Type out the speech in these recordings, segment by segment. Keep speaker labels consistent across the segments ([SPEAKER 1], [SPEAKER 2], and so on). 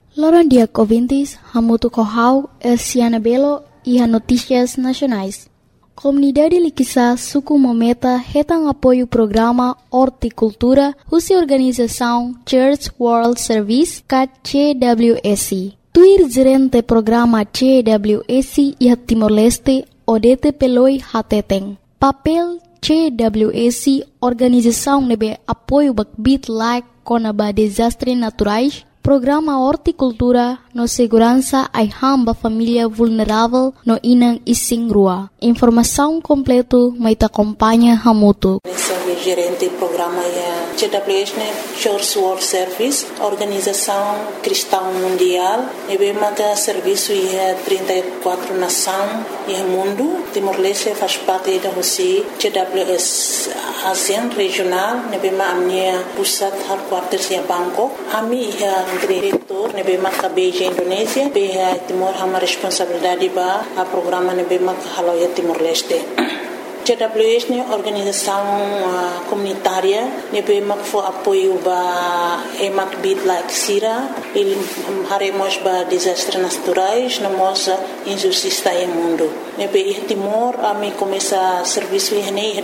[SPEAKER 1] Loron dia ouvintes, hamutu kohau, Elsiana Belo e a Notícias Nacionais. Comunidade Liquiçá suku mometa retang apoio programa Horticultura, husi organização Church World Service, CWSC. Tuir gerente programa CWSC e Timor-Leste, Odete Peloi Hateteng. Papel CWSC, organização nebe apoio bakbit like konaba desastre naturais, programa Horticultura no segurança ai hamba família vulnerável no inang ising rua. Informação completo mai ta acompanha hamutu.
[SPEAKER 2] Gerente do programa CWS, Church World Service, Organização Cristã Mundial, e bem mata serviço e 34 nações e mundo. Timor-Leste faz parte da Rússia, CWS ASEAN regional, e bem a minha pusat headquarters em Bangkok. A minha diretor, e bem mata Beijing Indonésia, bem Timor hama responsabilidade ba a programa e bem mata haloia Timor-Leste. CWS é uma organização comunitária que for apoio para emak bit like sira, ele haremos para desastres naturais, não mostra injustiça no mundo. Nebe Timor a mim começa serviço em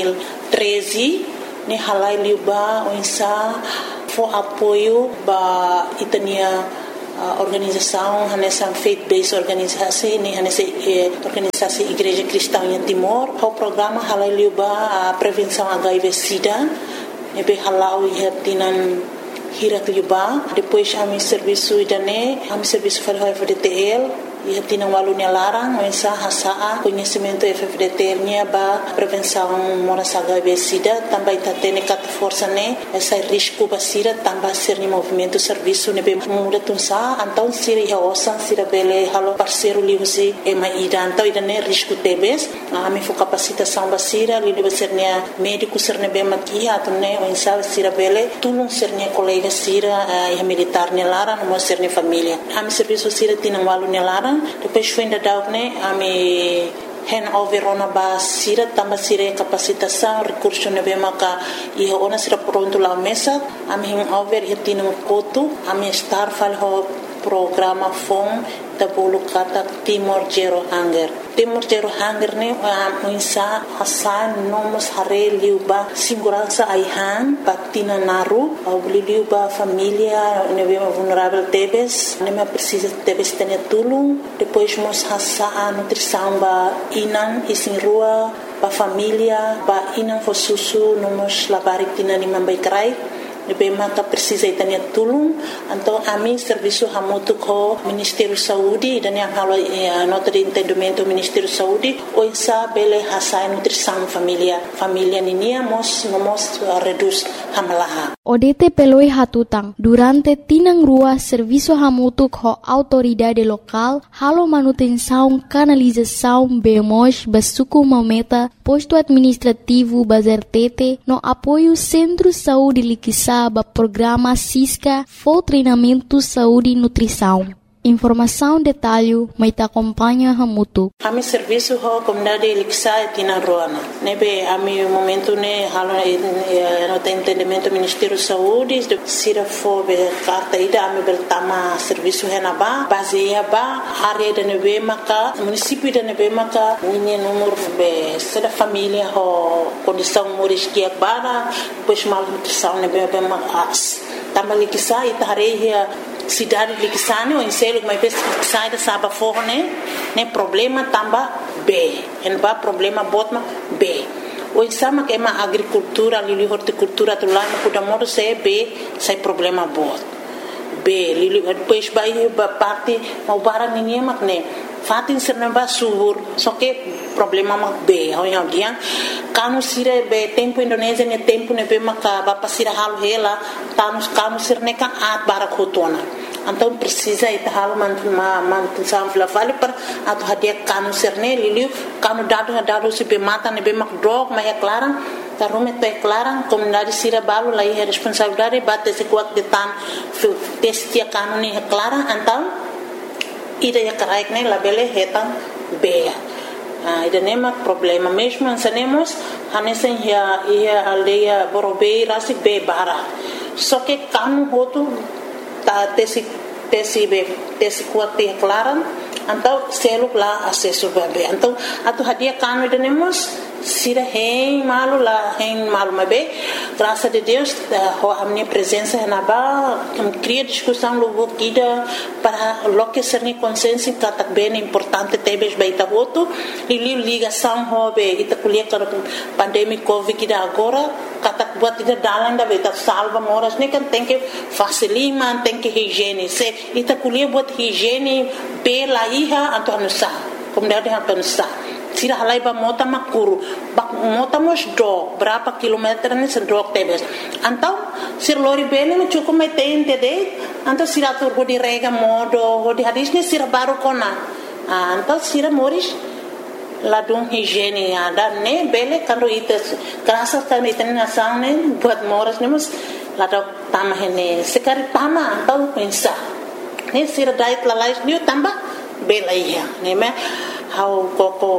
[SPEAKER 2] 2013, ne halai liba onsa for apoio para itania organização, nessa faith-based organização, nessa organização Igreja Cristã em Timor, o programa halaliuba a prevenção HIV/SIDA, nebe halau e tinan hirak liuba, depois a mi serviço idane, a mi serviço falo FDTL, e tinan walunya larang, mensa hasa conhecimento FDTL nya ba prevenção moras HIV/SIDA, também tatene kat força ne, essa risco basira também ser ni movimento serviço nebe muda tunsa, então siri ya osan sira bele halo parceiro liusi e mai ida, então idane risco tebes, a mi fo capacitação basira, li deve ser nia médico ser nebe makia, atune mensa sira bele, tulung ser nia colega sira e militar ne larang, mo ser ni família. A mi serviço sira tinan walunya larang, depois foi ainda daune a me handover ona ba sira tamba sira capacitação recurso nebe maka e ona sira pronto lá mesa a me handover e tino koto a me estar falho programa FOM da bolo kata Timor Zero Hunger. Timor Zero Hunger ne muinsa hasan nomos hare liuba segurança aihan patina naru au liuba família nebe vulnerável tebes nema precisa tebes tenia tulung depois mos hasa nutrição ba inan isin rua ba família ba inan fo susu nomos labarik tina ni mambai krai nebe mata precisa itania tulung então a mim serviço hamutu ko Ministério Saúde dan yang halo nota de entendimento Ministério Saúde o insa bele hasai nutrição família ninia mos reduz hamalaha
[SPEAKER 1] Odete peloi hatutang durante tinang rua serviço hamutu ko autoridade local halo manutenção canalização bemos basuku mometa posto administrativo bazertete no apoio Centro Saúde Liquiçá programa Cisca for treinamento saúde e nutrição. Informação detalhe mai ta acompanha hamutu.
[SPEAKER 2] Ami serviço ho comunidade Liquiçá tina roana. Nebe ami momento ne halo no entendimento Ministério Saúde de sira fo be carta ida ami bertama serviço henaba baseia ba área de nebe maka município de nebe maka ninha número be seda família ho condição moriskia bara pois mal nutrição nebe be mas tama Liquiçá itareia cidade Liquiçá ne o enselo mas sai da saba forne ne problema tamba B en ba problema botma B o exama que é uma agricultura ali horticultura do lá no Kudamoro se B sai problema bot B li depois vai parte mau barang ninguém mak ne fatin serna subur só que problema mak B hoje dia kanu sire be tempo Indonésia ne tempo ne be maka ba pasira halu hela kanu sirne kan at barakotona então precisa ir hal mantunsam flavali per atau hadia kanu serne liliu kanu dado se be mata ne be mak drog mas é clara tarumet é clara comunidade sira balu lá é responsabilidade bate se kuat de tan testia kanu ne é clara então ida ya karaik ne labele hetan be ida nema problema mesmo ansanemos hanesen ia aldeia borobei rasi be bara só que kanu hotu ta tesi tesi kuat te klaran então selo lá acesso bebê então atu hadia kanu denemos sira hein malu mabe graças a Deus a minha presença na ba cria discussão logo kida para loque ser ni consenso que bem importante tebes baita voto e ligação hobe ita kulia com pandemia covid kida agora katak buat ida dalang da beta salva moras ne kan tem que facilima tem que higiene se ita kulia buat higiene pela iha atau nusa kemudian atau nusa sira halai ba mota makuru bak mota mos do berapa kilometer ni sedok tebes antau sir lori bene me cukup metente de antau sira tur di rega modo di hadis ni sira baru kona antau sira moris ladung higiene ada ne bele kando ites kerasa kan iten nasang ne buat moras ne mus ladok tamah ne sekali tama antau pensa ne sira diet lalais ni tambah bela iya ne me how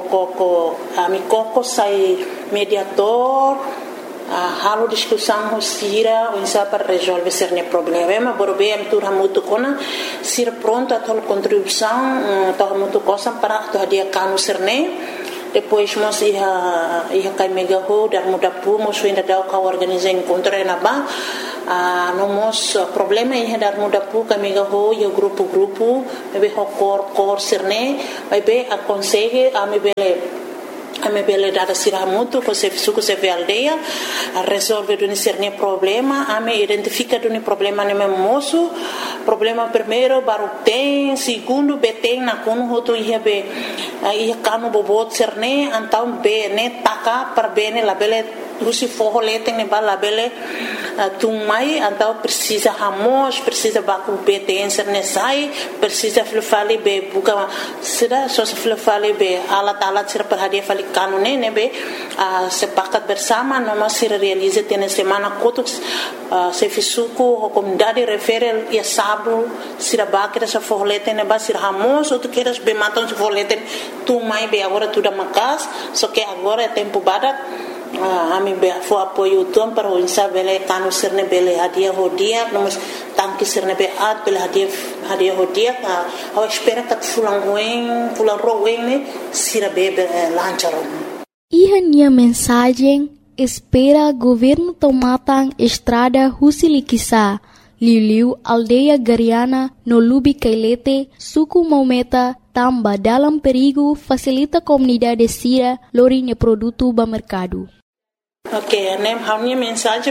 [SPEAKER 2] ami koko sai mediator halo discussão sira o insa para resolver cerne problema borbe am tur hamutu kona sira pronto a tol contribuição to hamutu cosa para to dia kanu cerne depois mos ia kai mega ho dar muda pu mos ainda dau ka organizar encontro na ba no mos problema ia dar muda pu kai mega ho yo grupo be ho cor cerne vai be a consegue a me bele dada sira mutu ko se suku se ve aldeia a resolve do cerne problema a me identifica do problema ne moço problema primeiro baru tem segundo beteng na kono hoto ia be ia kanu bobot cerne antau be ne taka per bene la bele rusi forro leteng ne bala bele tumai antau precisa hamos precisa baku beteng cerne sai precisa flufali be buka sida so flufali be alat sira perhadia fali kanune ne be sepakat bersama noma sira realize tene semana kotuk se fisuku comunidade referel ia sabu sira bakira sa forlete ne ba sira hamos ou tu queres be maton se forlete tu mai be agora tu da makas so que agora é tempo badat ami be fo apoio tom para o insa bele kanu sirne bele hadia hodia nomos tanki sirne be at bele hadia hodia a espera que fulan roen ne sira bebe lancharon
[SPEAKER 1] Ihania mensagem espera governo tomatan estrada Husilikisa Liu aldeia Gariana no Lubi Kailete suku Maumeta tamba dalam perigo facilita comunidade sira lorine produto ba mercado.
[SPEAKER 2] Ok, nem a minha mensagem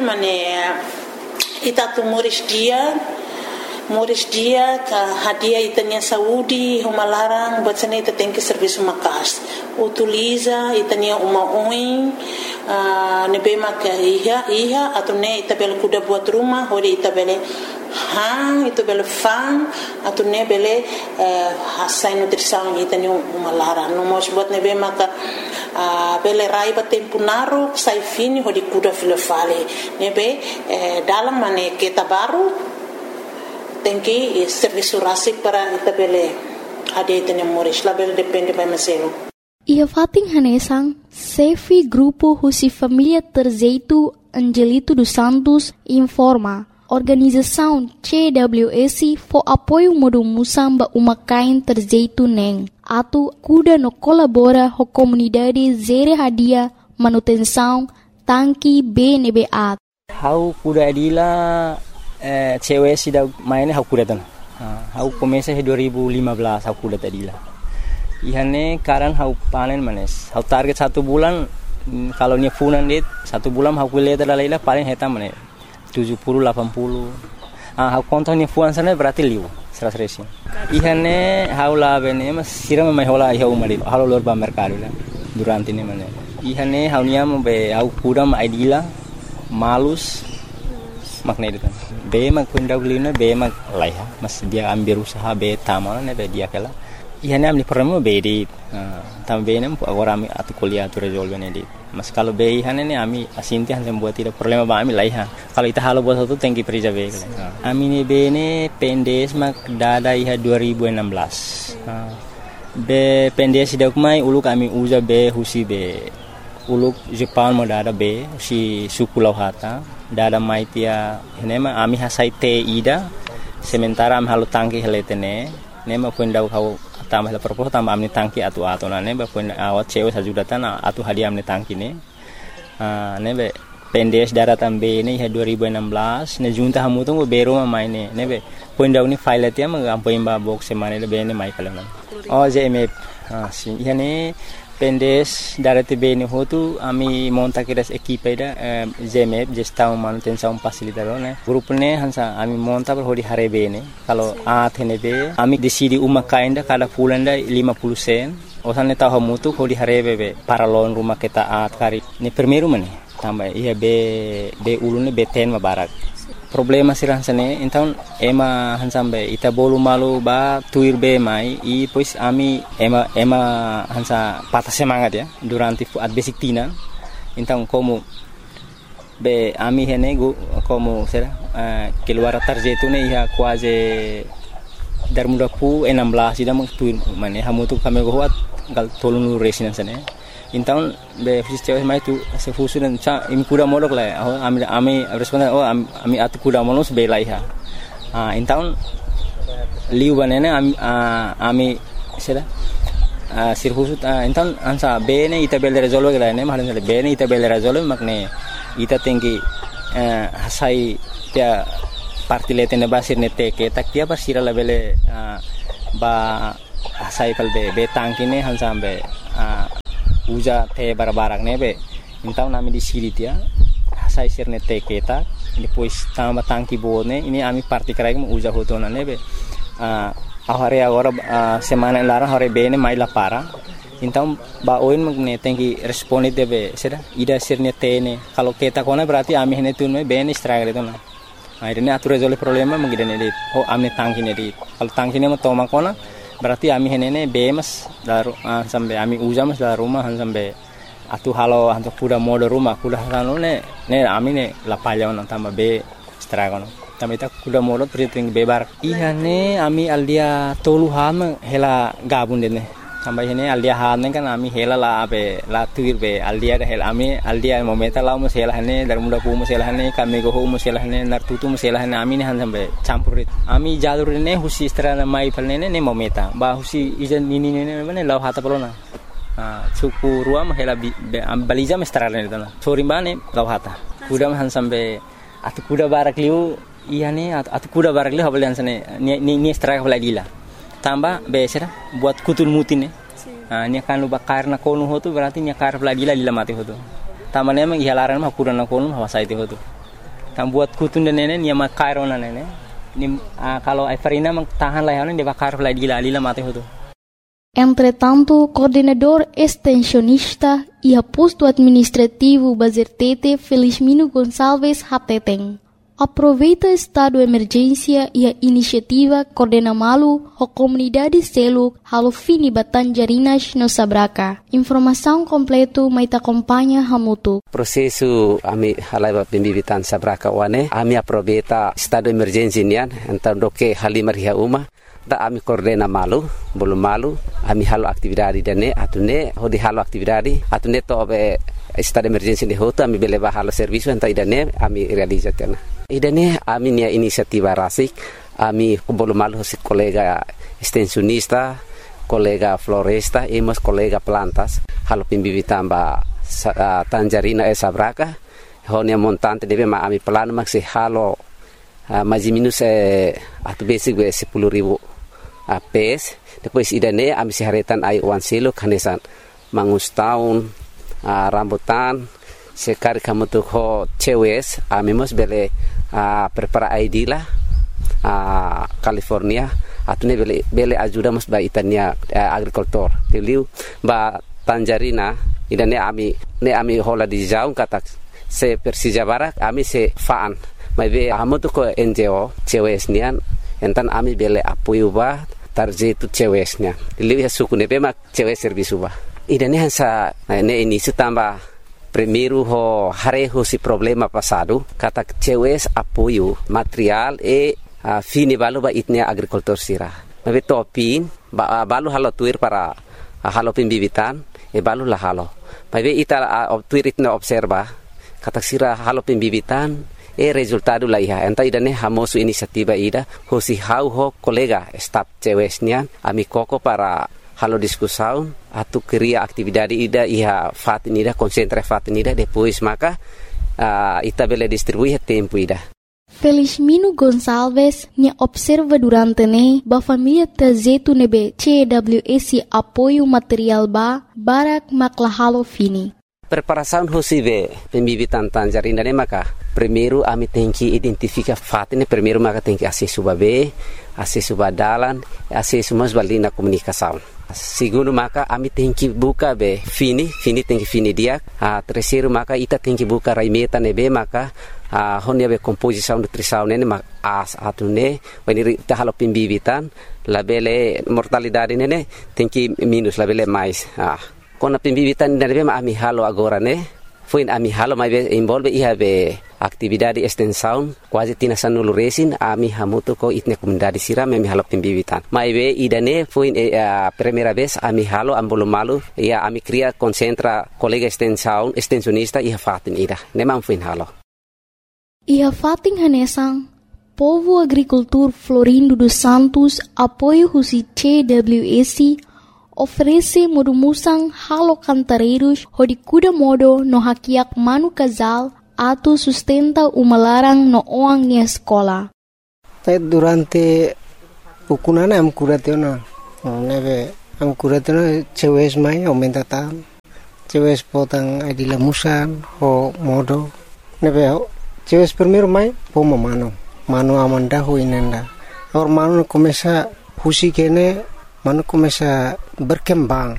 [SPEAKER 2] itatu moris dia ka hadia itania saúde uma larang batsana ita tem que serviço makas utiliza itania uma oin nebema ka iha atune ita bel kuda buat rumah hori ita bele ita bele fan atune bele hasai nutrição itania uma larang no mos buat nebema ka bele raiba tempo naro sai fini hori kuda filofale nebe dalam mane kita baru tem que serviço rásico para itabele hadia itene moris label depende by maselo
[SPEAKER 1] ia fating hanesang Sefi Grupo Husi Família Terzeito Angelito dos Santos informa organização CWS for apoio modo musamba umakain Terzeito neng atu kuda no colabora ho comunidade zere hadia manutenção tanki BNBA
[SPEAKER 3] how kuda adila cewek sudah mainnya aku datang. Aku komesa 2015 aku datang tadi lah. Ihane karan aku panen manes. Aku target 1 bulan kalau ni funan dit 1 bulan aku lihat dalam lah paling hitam manes 70 80. Aku kontak ni funan sana berarti liu 100. Ihane aku lah bene mas siram mai hola iha umari. Halo lor ba mercado lah durante ni manes. Ihane aku niam be aku kudam idila malus makna itu kan. Be mag kunda ulina be mag laiha mas dia ambil usaha be tamana ne be dia kala ihane amli problema be di tam be nem agora ami atu kuliah tu resolve ne di mas kalau be ihane ne ami asinti han buat tidak problema ba ami laiha kalau ita halo buat itu tengki perija be ami ne be ne pendes mag dada iha 2016 be pendes dak mai uluk ami uza be husi be uluk Jepang mo dada be si suku lauhata dada maitia henema ami hasai te ida sementara am halu tangki heletene ne ma punda kau tambah la propos tambah amni tangki atu na ne ba punda awat cewe sajudatan atu hadiah amni tangki ne ne be pendes daratan be ne 2016 ne junta hamu tu bero ma mai ne be punda uni file tia ma ampoim ba box semane le be ne mai kala JMF si yani pendes darate be ne hotu ami monta kiras equipe da JMF gestão manutenção facilitador ne grupo ne hansa ami monta per hodi hare be ne kalau athene be ami decidi uma kainda kada pulanda 50 sen osan ne tahu hamu tu hodi hare be paralon rumah kita kari ne primeiro mane tambah iya be ulune be ten ma barak problema sirah sane então ema hansambe ita bolu malu ba tuir be mai e pois ami ema hansa patah semangat ya durante at basic tina então como be ami hene como será keluar tarjetu ne ia quase dar muda pu 16 ida meng tuir mane hamu tu kami goat gal tolunu resina sane então be fisios mai tu se fusu dan cha im kuda modok la ami responden ami atu kuda monos be lai ha então liu banene ami sera sirfusu então ansa be ne ita bel resolve la ne mahan be ne ita bel resolve makne ita tinggi hasai dia partilete ne basir ne teke tak dia basira la bele ba hasai pal be tangki ne hansa be uja te barbarak nebe então nami di siri dia sai sirne te keta depois tama tangki bone ini ami parti krai mo uja hotona nebe ahare agora semana lara hore bene mai la para então ba oin magne tengi responde debe sera ida sirne tene kalau keta kona berarti ami hene tunme bene struggle itu na akhirnya atu resolve problema mangidane dit ami tangki ne dit kalau tangki ne mo toma kona berarti ami henene bemas daru sampai ami ujamas dari rumah sampai atu halo hantu kuda mode rumah kuda halo ne ami ne lapalya on tambah be stragon tambah ita kuda mode triting bebar iya ne ami aldia tolu ham hela gabun dene tambah ini aldia han kan ami hela la be la tuir be aldia hela ami aldia momenta la mo hela ne dar muda pu mo hela ne kami go mo hela ne nar tutu mo hela ne ami ne han sampai campurit ami jalur ne husi strana mai palne ne momenta ba husi ijan nini ne ne law hata pelona suku ruam hela baliza mestrana ne tana sorimbane law hata kuda han sampai atu kuda barak liu iya ne atu kuda barak liu habalian sane ni straka baladila tambah besera buat kutul mutin nya kan lu bakar na konu hotu berarti nya kar lagi lila mati hotu tamane emang ihalaran mah kurang na konu hawasa itu hotu tam buat kutun dan nene nya makar ona nene ni kalau Everina mang tahan layanan dia bakar lagi lila mati hotu.
[SPEAKER 1] Entretanto, coordenador extensionista e aposto administrativo Bazertete Felizmino Gonçalves Hateteng aproveita estado de emergência e a iniciativa Coordena Malu, a comunidade Seluk, halo fini Batanjarinas no Sabraka. Informação completa mais acompanha Hamutu.
[SPEAKER 4] Prosesu ami halai pembibitan Sabraka wane, ami aproveita estado de emergência nian, então doke halimar hia uma. Da ami Coordena Malu, belum malu, ami halo aktividade dane, atune hodi halo aktividade, atune to be estado de emergência de hoto, ami beleva halo serviço, então idane ami realizatena. Idane ami nia inisiativa rasik, ami belum malu si kolega extensionista, kolega floresta, emos kolega plantas, halo pimbibitan ba Tanjarina Sabraka, honia montante debe ma ami plan maksi halo mais minus atu basic 10.000 PS. Depois idane ami siharetan ai wan silo kanesan mangus tahun rambutan sekar kamu tu ho cewes ami mos bele prepara ID lah California atune bele ajuda mos ba itania agricultor teliu ba Tanjarina idane ami hola di jaung kata se Persija Barak ami se faan mai be amu tu ko NGO cewes nian entan ami bele apoio ba tarjetu cewesnya liu ya suku ne bema cewes servisu ba idane hansa ne ini setamba primeiro ho hareho si problema passado kata cewes apoio material fini balu ba itnia agricultor sira mai topin ba balu halo tuir para halo pimbibitan balu la halo mai be ita tuir itna observa kata sira halo pimbibitan resultado la iha enta idane hamosu inisiativa ida hosi hau ho kolega staf cewesnya ami koko para halo discussão atu cria atividade ida iha fatin ida concentra fatin ida depois maka ita bele distribuir tempo ida.
[SPEAKER 1] Felizmino Gonçalves ne observa durante ne ba família tazetu nebe CWS apoio material barak maklahalo fini.
[SPEAKER 4] Preparação hosive pembibitan tanjarina ne maka primeiro ami tem que identificar fatin primeiro maka tem que acesso babe acesso badalan acesso mas balina comunicação. Segundo maka ami tem que buka be fini tem que fini dia. Terceiro maka ita tem que buka raimeta nebe maka honia be composição nutrição nene mak atune wani ta halo pembibitan labele mortalidade nene tem que minus labele mais kona pembibitan nebe ma ami halo agora ne foi ami halo mai be envolve iha be atividade extensão quase tina sanulu resin ami hamuto ko itne comunidade siram ami halo pembibitan mai be idane foi primeira vez ami halo ambolo malu ia ami cria concentra colega extensão extensionista iha fatin ida nemam foi halo.
[SPEAKER 1] Iha fating hanesang, Povo Agricultor Florindo dos Santos, apoio husi CWS, oferece modumusang halo cantareiros hodikuda modo no hakiak manu casal atu sustenta umalarang no oang nia escola.
[SPEAKER 5] Durante ukunana am kuratena, neve am kuratena cewes mai aumenta tam, cewes potang adila musan ho modo, neve cewes primeiro mai pomo mano amanda ho inenda or mano começa husi kene mano começa berkembang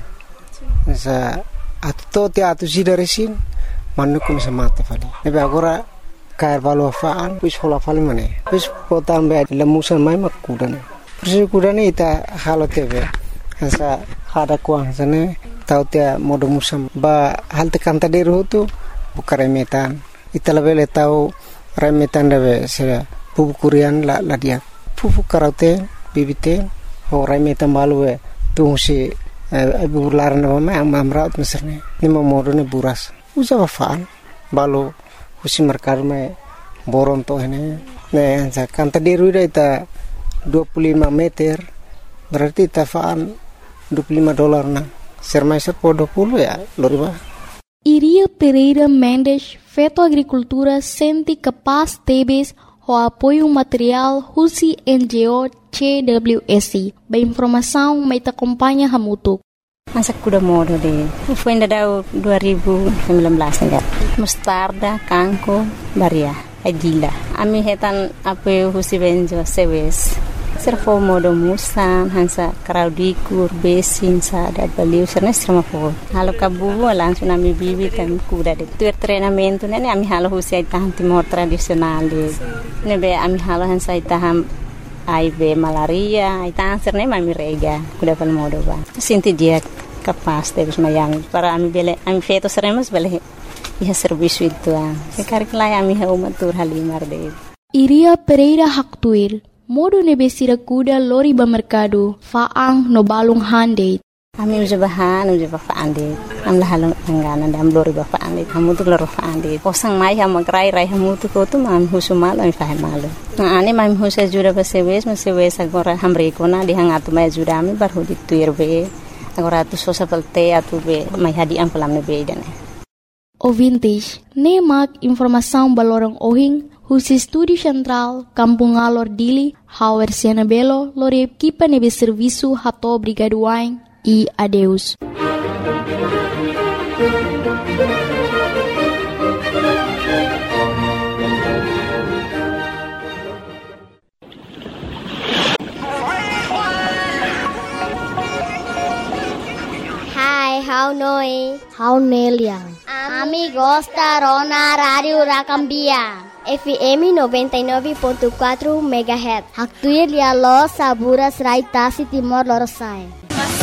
[SPEAKER 5] sa atto te atu sidaresin mano começa mate fali nebe agora cair valo faan pis hola fali mane pis potam be lemusan mai makudane pis kudane ita halo tebe sa hada kuang sane tau te modo musam ba hal te kanta deru tu bukare metan ita lebele tau remetan debe se pupu kurian la dia pupu karaute bibite ho remetan balue tu si bularna mama amraut meserne ni momodo ne buras usa faan balu husi merkar me boron to hene ne sa kanta deru ita 25 meter berarti ta faan $25 na sermaiser po 20 ya loriba.
[SPEAKER 1] Iria Pereira Mendes, Feto Agricultura, sente capaz tebes o apoio material Husi NGO CWS. Ba informação mai te acompanha hamutuk.
[SPEAKER 6] Masa kuda modo de. Foi ainda da 2019 enggak. Mustarda, kangko, baria, adila. Ami hetan apoio Husi NGO CWS. Servo modo musan hansa kraudikur besin sa da baliu serna serma po halo kabu langsung ami bibitan kuda de tuer treinamento nene ami halo husi tahan timor tradisional de nebe ami halo hansa taham aibe malaria tahan serna ami rega kuda pal modo ba sinti dia kapas de mayang para ami bele ami feto seremos bele ia serviço itu sekarang lai ami haumatur halimar de
[SPEAKER 1] Iria Pereira Haktuir modo nebesira kuda lori ba mercado faang no balung hande.
[SPEAKER 6] Ami uja faande. Am lahalong anggana dam lori ba faande. Hamu tu loro faande. Kosang mai ham magrai rai hamu tu ko tu mam husumal am fahe malu. Na ane mam husa jura ba sewes agora hamre kona di hangatu mai jura ami bar hudi tuirbe. Agora tu sosa pelte atu be mai hadi am pelam ne be dane.
[SPEAKER 1] Ouvintes, nemak informação balorang ohing Husi Estúdio Central, Kampung Alor Dili, Hauer Sianabelo, Lore Equipa Nebe Serviço, Rato Brigaduain e adeus.
[SPEAKER 7] Hai, how noi?
[SPEAKER 1] How Neliang?
[SPEAKER 7] Ami gostaram na Rádio Racambia. FM 99.4 MHz. Haktuir ya lo saburas raitasi Timor Leste.